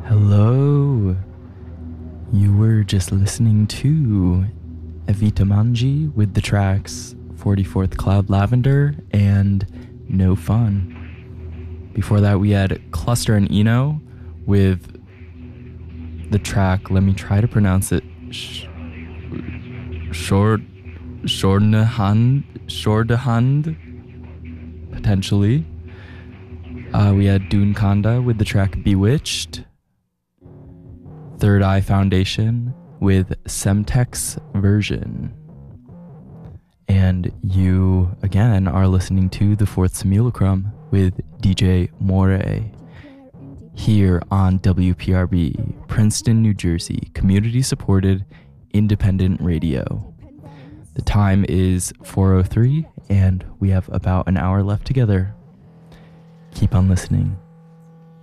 Hello. You were just listening to Evita Manji with the tracks 44th Cloud Lavender and No Fun. Before that, we had Cluster and Eno with the track, let me try to pronounce it, Shordahand, potentially. We had Dune Kanda with the track Bewitched. Third Eye Foundation with Semtex Version. And you, again, are listening to The Fourth Simulacrum with DJ Moray here on WPRB, Princeton, New Jersey, community-supported independent radio. The time is 4:03, and we have about an hour left together. Keep on listening.